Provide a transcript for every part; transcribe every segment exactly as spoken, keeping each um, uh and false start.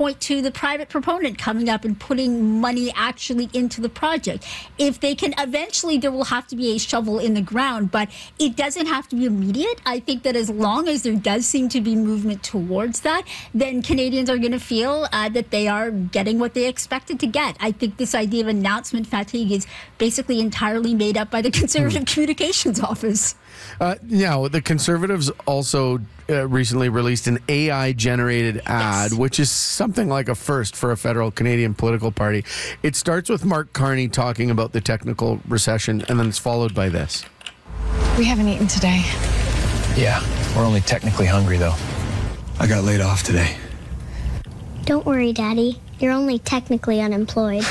point to the private proponent coming up and putting money actually into the project. If they can, eventually there will have to be a shovel in the ground, but it doesn't have to be immediate. I think that as long as there does seem to be movement towards that, then Canadians are going to feel uh, that they are getting what they expected to get. I think this idea of announcement fatigue is basically entirely made up by the Conservative mm. Communications Office. Uh, now, the Conservatives also uh, recently released an A I-generated ad, yes. which is something like a first for a federal Canadian political party. It starts with Mark Carney talking about the technical recession, and then it's followed by this. We haven't eaten today. Yeah, we're only technically hungry, though. I got laid off today. Don't worry, Daddy. You're only technically unemployed.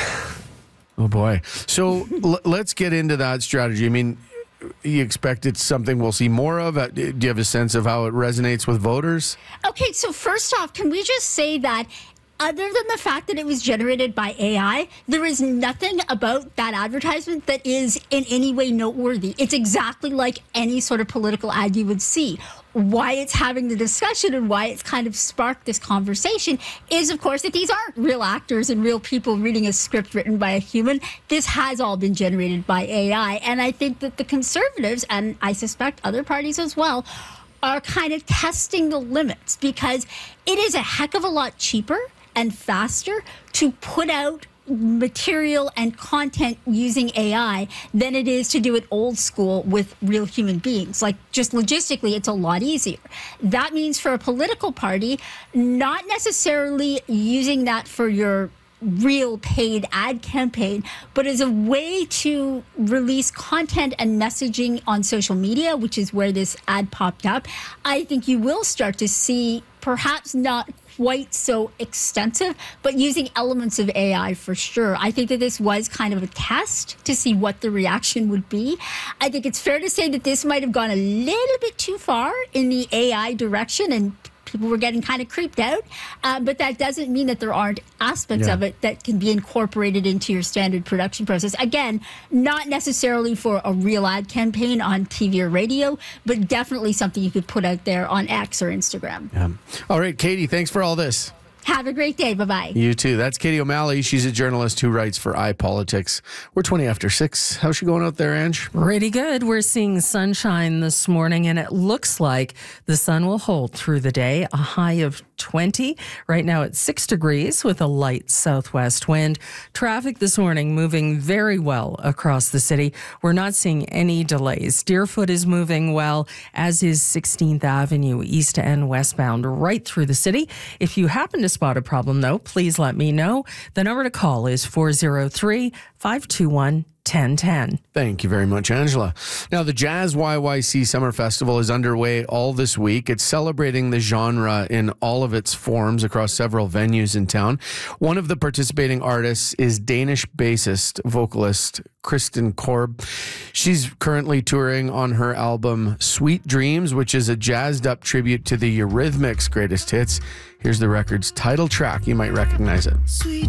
Oh, boy. So l- let's get into that strategy. I mean, you expect it's something we'll see more of? Do you have a sense of how it resonates with voters? Okay, so first off, can we just say that other than the fact that it was generated by A I, there is nothing about that advertisement that is in any way noteworthy. It's exactly like any sort of political ad you would see. Why it's having the discussion and why it's kind of sparked this conversation is, of course, that these aren't real actors and real people reading a script written by a human. This has all been generated by A I. And I think that the Conservatives, and I suspect other parties as well, are kind of testing the limits, because it is a heck of a lot cheaper and faster to put out material and content using A I than it is to do it old school with real human beings. Like, just logistically, it's a lot easier. That means for a political party, not necessarily using that for your real paid ad campaign, but as a way to release content and messaging on social media, which is where this ad popped up. I think you will start to see, perhaps not quite so extensive, but using elements of A I for sure. I think that this was kind of a test to see what the reaction would be. I think it's fair to say that this might have gone a little bit too far in the A I direction, and people were getting kind of creeped out, uh, but that doesn't mean that there aren't aspects yeah. of it that can be incorporated into your standard production process. Again, not necessarily for a real ad campaign on T V or radio, but definitely something you could put out there on X or Instagram. Yeah. All right, Katie, thanks for all this. Have a great day. Bye-bye. You too. That's Katie O'Malley. She's a journalist who writes for iPolitics. We're twenty after six. How's she going out there, Ange? Pretty good. We're seeing sunshine this morning, and it looks like the sun will hold through the day. A high of twenty. Right now it's six degrees with a light southwest wind. Traffic this morning moving very well across the city. We're not seeing any delays. Deerfoot is moving well, as is sixteenth Avenue, east and westbound, right through the city. If you happen to spot a problem, though, please let me know. The number to call is four oh three, five two one, ten ten. Thank you very much, Angela. Now, the Jazz Y Y C Summer Festival is underway all this week. It's celebrating the genre in all of its forms across several venues in town. One of the participating artists is Danish bassist, vocalist Kristen Korb. She's currently touring on her album Sweet Dreams, which is a jazzed-up tribute to the Eurythmics' greatest hits. Here's the record's title track. You might recognize it. Sweet